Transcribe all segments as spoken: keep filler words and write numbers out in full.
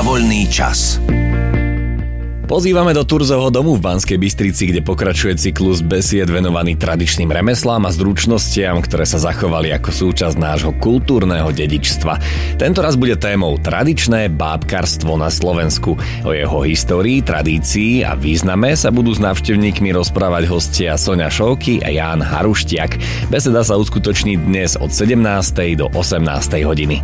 na voľný čas. Pozývame do Turzovho domu v Banskej Bystrici, kde pokračuje cyklus besied venovaný tradičným remeslám a zručnostiam, ktoré sa zachovali ako súčasť nášho kultúrneho dedičstva. Tento raz bude témou tradičné bábkarstvo na Slovensku. O jeho histórii, tradícii a význame sa budú s návštevníkmi rozprávať hostia Soňa Šovky a Ján Haruštiak. Beseda sa uskutoční dnes od sedemnástej do osemnástej hodiny.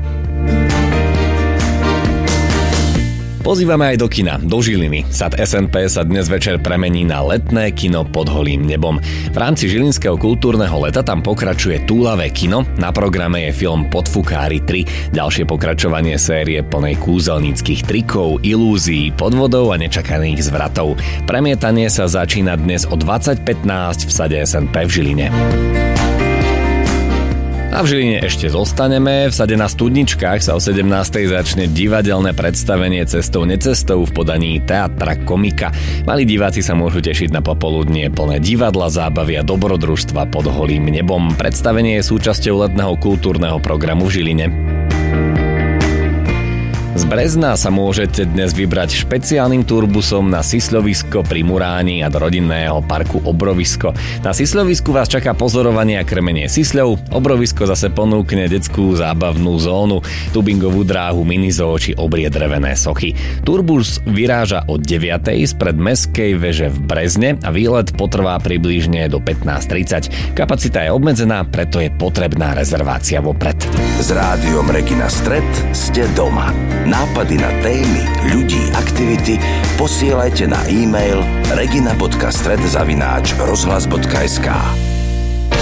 Pozývame aj do kina, do Žiliny. Sad es en pé sa dnes večer premení na letné kino pod holým nebom. V rámci Žilinského kultúrneho leta tam pokračuje túlavé kino, na programe je film Podfukári tri, ďalšie pokračovanie série plnej kúzelníckych trikov, ilúzií, podvodov a nečakaných zvratov. Premietanie sa začína dnes o dvadsať pätnásť v sade es en pé v Žiline. A v Žiline ešte zostaneme. V sade na Studničkách sa o sedemnástej začne divadelné predstavenie Cestou necestou v podaní Teatra Komika. Malí diváci sa môžu tešiť na popoludnie plné divadla, zábavy a dobrodružstva pod holým nebom. Predstavenie je súčasťou letného kultúrneho programu v Žiline. Z Brezna sa môžete dnes vybrať špeciálnym turbusom na Sisľovisko pri Muráni a do rodinného parku Obrovisko. Na Sisľovisku vás čaká pozorovanie a krmenie sisľov, Obrovisko zase ponúkne detskú zábavnú zónu, tubingovú dráhu, minizoo či obrie drevené sochy. Turbus vyráža od deviatej spred mestskej veže v Brezne a výlet potrvá približne do pätnásť tridsať. Kapacita je obmedzená, preto je potrebná rezervácia vopred. S rádiom Regina Stret ste doma. Nápady na témy, ľudí, aktivity posielajte na e-mail regina bodka stret zavináč rozhlas bodka es ká.